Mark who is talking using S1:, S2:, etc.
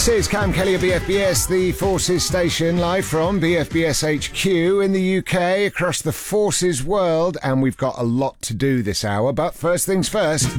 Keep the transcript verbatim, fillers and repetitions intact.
S1: This is Cam Kelly of B F B S, the Forces station, live from B F B S H Q in the U K, across the Forces world, and we've got a lot to do this hour. But first things first,